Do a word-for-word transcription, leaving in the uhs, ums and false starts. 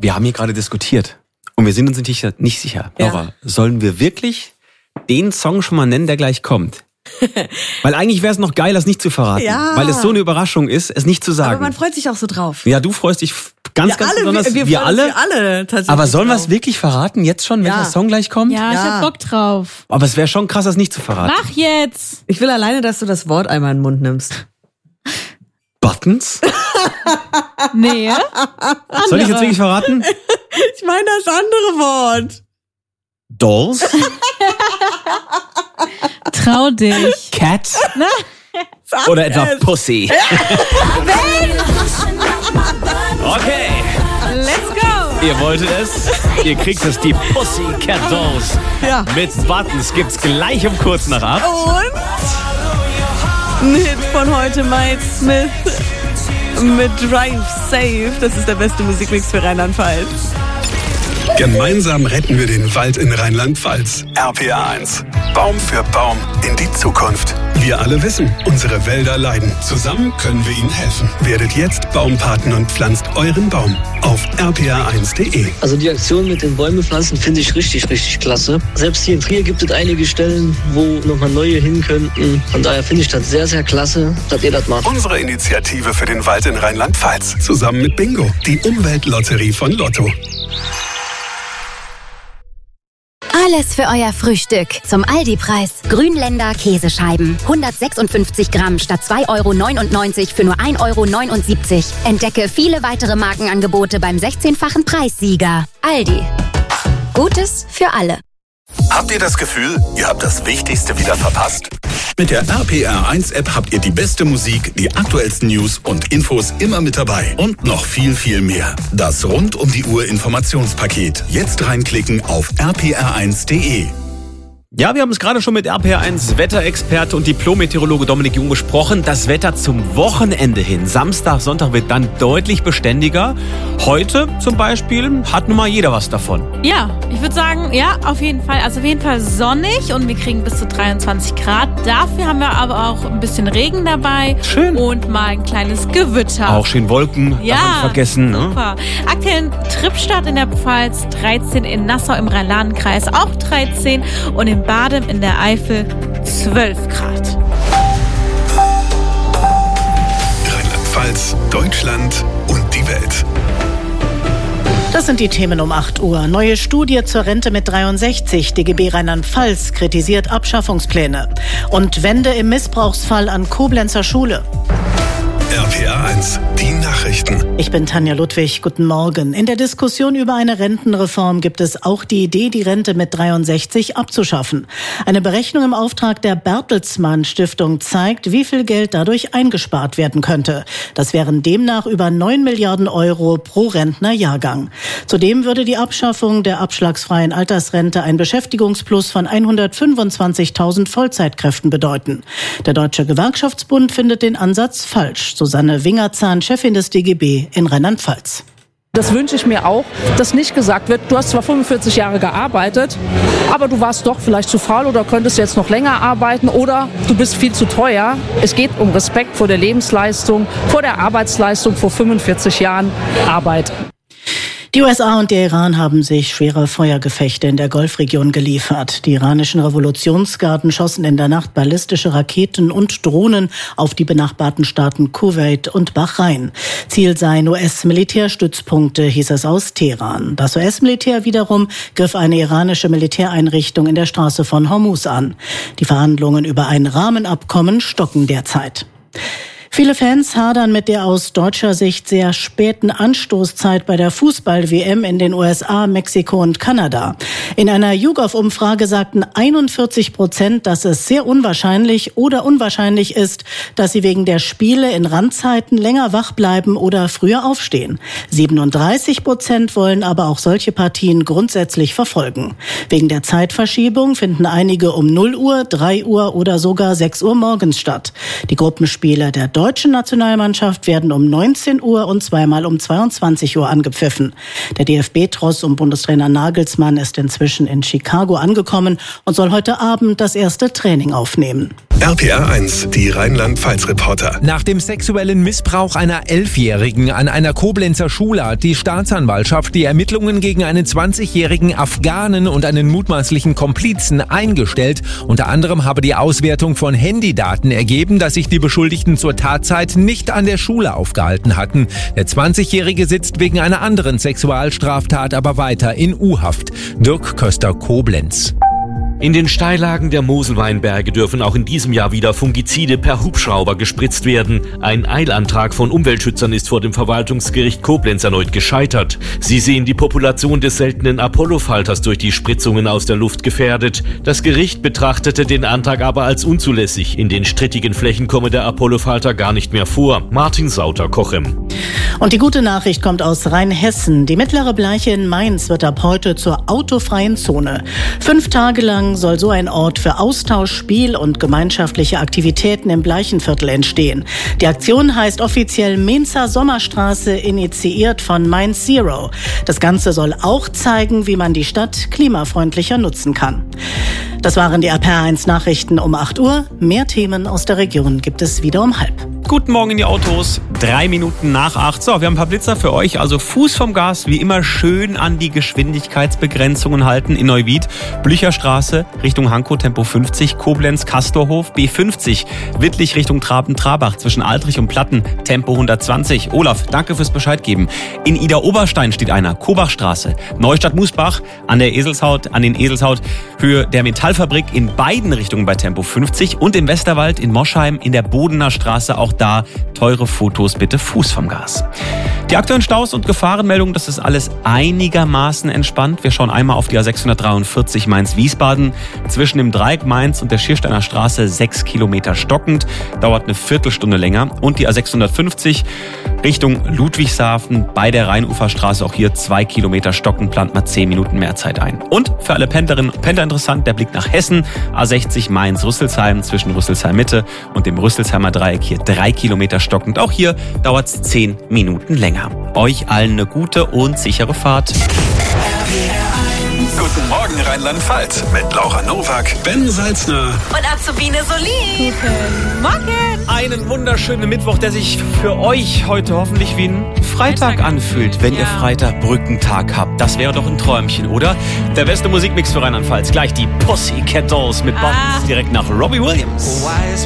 wir haben hier gerade diskutiert und wir sind uns nicht, nicht sicher. Ja. Laura, sollen wir wirklich den Song schon mal nennen, der gleich kommt? Weil eigentlich wäre es noch geil, das nicht zu verraten. Ja. Weil es so eine Überraschung ist, es nicht zu sagen. Aber man freut sich auch so drauf. Ja, du freust dich ganz, wir ganz alle, besonders. Wir, wir, wir freuen alle. uns alle tatsächlich. Aber sollen wir es drauf. wirklich verraten, jetzt schon, Ja. welcher Song gleich kommt? Ja, ich Ja. hab Bock drauf. Aber es wäre schon krass, das nicht zu verraten. Mach jetzt! Ich will alleine, dass du das Wort einmal in den Mund nimmst. Buttons? Nee. Soll ich jetzt wirklich verraten? Ich meine das andere Wort. Dolls? Trau dich. Cat? Sag Oder etwa es. Pussy? Okay. Let's go! Ihr wolltet es? Ihr kriegt es, die Pussycat Dolls. Ja. Mit Buttons gibt's gleich um kurz nach acht. Und ein Hit von heute, Mike Smith mit Drive Safe. Das ist der beste Musikmix für Rheinland-Pfalz. Gemeinsam retten wir den Wald in Rheinland-Pfalz. R P R eins. Baum für Baum in die Zukunft. Wir alle wissen, unsere Wälder leiden. Zusammen können wir ihnen helfen. Werdet jetzt Baumpaten und pflanzt euren Baum auf r p r eins punkt d e. Also die Aktion mit den Bäume pflanzen finde ich richtig, richtig klasse. Selbst hier in Trier gibt es einige Stellen, wo nochmal neue hin könnten. Von daher finde ich das sehr, sehr klasse, dass ihr das macht. Unsere Initiative für den Wald in Rheinland-Pfalz. Zusammen mit Bingo, die Umweltlotterie von Lotto. Alles für euer Frühstück zum Aldi-Preis. Grünländer Käsescheiben. hundertsechsundfünfzig Gramm statt zwei Euro neunundneunzig für nur ein Euro neunundsiebzig. Entdecke viele weitere Markenangebote beim sechzehnfachen Preissieger. Aldi. Gutes für alle. Habt ihr das Gefühl, ihr habt das Wichtigste wieder verpasst? Mit der R P R eins App habt ihr die beste Musik, die aktuellsten News und Infos immer mit dabei. Und noch viel, viel mehr. Das rund um die Uhr Informationspaket. Jetzt reinklicken auf r p r eins punkt d e. Ja, wir haben es gerade schon mit R P R eins Wetterexperte und Diplom-Meteorologe Dominik Jung besprochen. Das Wetter zum Wochenende hin. Samstag, Sonntag wird dann deutlich beständiger. Heute zum Beispiel hat nun mal jeder was davon. Ja, ich würde sagen, ja, auf jeden Fall. Also auf jeden Fall sonnig und wir kriegen bis zu dreiundzwanzig Grad. Dafür haben wir aber auch ein bisschen Regen dabei. Schön. Und mal ein kleines Gewitter. Auch schön Wolken, Ja, darf man nicht vergessen. Ne? super. Aktuell Tripstadt in der Pfalz, dreizehn in Nassau im Rhein-Lahn-Kreis, auch dreizehn und in Badem in der Eifel zwölf Grad. Rheinland-Pfalz, Deutschland und die Welt. Das sind die Themen um acht Uhr. Neue Studie zur Rente mit dreiundsechzig. D G B Rheinland-Pfalz kritisiert Abschaffungspläne. Und Wende im Missbrauchsfall an Koblenzer Schule. R P R eins, die Nachrichten. Ich bin Tanja Ludwig, guten Morgen. In der Diskussion über eine Rentenreform gibt es auch die Idee, die Rente mit dreiundsechzig abzuschaffen. Eine Berechnung im Auftrag der Bertelsmann Stiftung zeigt, wie viel Geld dadurch eingespart werden könnte. Das wären demnach über neun Milliarden Euro pro Rentnerjahrgang. Zudem würde die Abschaffung der abschlagsfreien Altersrente ein Beschäftigungsplus von hundertfünfundzwanzigtausend Vollzeitkräften bedeuten. Der Deutsche Gewerkschaftsbund findet den Ansatz falsch. Susanne Wingerzahn, Chefin des D G B in Rheinland-Pfalz. Das wünsche ich mir auch, dass nicht gesagt wird, du hast zwar fünfundvierzig Jahre gearbeitet, aber du warst doch vielleicht zu faul oder könntest jetzt noch länger arbeiten oder du bist viel zu teuer. Es geht um Respekt vor der Lebensleistung, vor der Arbeitsleistung vor fünfundvierzig Jahren Arbeit. Die U S A und der Iran haben sich schwere Feuergefechte in der Golfregion geliefert. Die iranischen Revolutionsgarden schossen in der Nacht ballistische Raketen und Drohnen auf die benachbarten Staaten Kuwait und Bahrain. Ziel seien U S-Militärstützpunkte, hieß es aus Teheran. Das U S-Militär wiederum griff eine iranische Militäreinrichtung in der Straße von Hormuz an. Die Verhandlungen über ein Rahmenabkommen stocken derzeit. Viele Fans hadern mit der aus deutscher Sicht sehr späten Anstoßzeit bei der Fußball-W M in den U S A, Mexiko und Kanada. In einer YouGov-Umfrage sagten einundvierzig Prozent, dass es sehr unwahrscheinlich oder unwahrscheinlich ist, dass sie wegen der Spiele in Randzeiten länger wach bleiben oder früher aufstehen. siebenunddreißig Prozent wollen aber auch solche Partien grundsätzlich verfolgen. Wegen der Zeitverschiebung finden einige um null Uhr, drei Uhr oder sogar sechs Uhr morgens statt. Die Gruppenspiele der deutschen Nationalmannschaft werden um neunzehn Uhr und zweimal um zweiundzwanzig Uhr angepfiffen. Der D F B-Tross um Bundestrainer Nagelsmann ist inzwischen in Chicago angekommen und soll heute Abend das erste Training aufnehmen. R P R eins, die Rheinland-Pfalz-Reporter. Nach dem sexuellen Missbrauch einer Elfjährigen an einer Koblenzer Schule hat die Staatsanwaltschaft die Ermittlungen gegen einen zwanzigjährigen Afghanen und einen mutmaßlichen Komplizen eingestellt. Unter anderem habe die Auswertung von Handydaten ergeben, dass sich die Beschuldigten zur Tatzeit nicht an der Schule aufgehalten hatten. Der zwanzigjährige sitzt wegen einer anderen Sexualstraftat aber weiter in U-Haft. Dirk Köster, Koblenz. In den Steillagen der Moselweinberge dürfen auch in diesem Jahr wieder Fungizide per Hubschrauber gespritzt werden. Ein Eilantrag von Umweltschützern ist vor dem Verwaltungsgericht Koblenz erneut gescheitert. Sie sehen die Population des seltenen Apollofalters durch die Spritzungen aus der Luft gefährdet. Das Gericht betrachtete den Antrag aber als unzulässig. In den strittigen Flächen komme der Apollofalter gar nicht mehr vor. Martin Sauter, Cochem. Und die gute Nachricht kommt aus Rheinhessen. Die mittlere Bleiche in Mainz wird ab heute zur autofreien Zone. Fünf Tage lang soll so ein Ort für Austausch, Spiel und gemeinschaftliche Aktivitäten im Bleichenviertel entstehen. Die Aktion heißt offiziell Mainzer Sommerstraße, initiiert von Mainz Zero. Das Ganze soll auch zeigen, wie man die Stadt klimafreundlicher nutzen kann. Das waren die R P R eins Nachrichten um acht Uhr. Mehr Themen aus der Region gibt es wieder um halb. Guten Morgen in die Autos, drei Minuten nach acht. So, wir haben ein paar Blitzer für euch. Also Fuß vom Gas, wie immer schön an die Geschwindigkeitsbegrenzungen halten in Neuwied. Blücherstraße Richtung Hankow, Tempo fünfzig, Koblenz, Kastorhof, B fünfzig, Wittlich Richtung Traben-Trabach, zwischen Altrich und Platten, Tempo hundertzwanzig. Olaf, danke fürs Bescheid geben. In Ida-Oberstein steht einer, Kobachstraße, Neustadt-Musbach, an der Eselshaut, an den Eselshaut, Höhe der Metallfabrik in beiden Richtungen bei Tempo fünfzig und im Westerwald in Moschheim in der Bodener Straße, auch da teure Fotos bitte Fuß vom Gas. Die aktuellen Staus und Gefahrenmeldungen, das ist alles einigermaßen entspannt. Wir schauen einmal auf die A sechshundertdreiundvierzig Mainz-Wiesbaden. Zwischen dem Dreieck Mainz und der Schiersteiner Straße sechs Kilometer stockend. Dauert eine Viertelstunde länger. Und die A sechshundertfünfzig Richtung Ludwigshafen bei der Rheinuferstraße. Auch hier zwei Kilometer stockend, plant mal zehn Minuten mehr Zeit ein. Und für alle Pendlerinnen und Pendler interessant, der Blick nach Hessen. A sechzig Mainz-Rüsselsheim zwischen Rüsselsheim-Mitte und dem Rüsselsheimer Dreieck. Hier drei Kilometer stockend. Auch hier dauert es zehn Minuten länger. Euch allen eine gute und sichere Fahrt. Guten Morgen Rheinland-Pfalz mit Laura Nowak, Ben Salzner Und Azubine Solin. Guten Morgen. Einen wunderschönen Mittwoch, der sich für euch heute hoffentlich wie ein Freitag anfühlt, wenn ihr Freitag Brückentag habt. Das wäre doch ein Träumchen, oder? Der beste Musikmix für Rheinland-Pfalz. Gleich die Pussycat Dolls mit Bombs direkt nach Robbie Williams.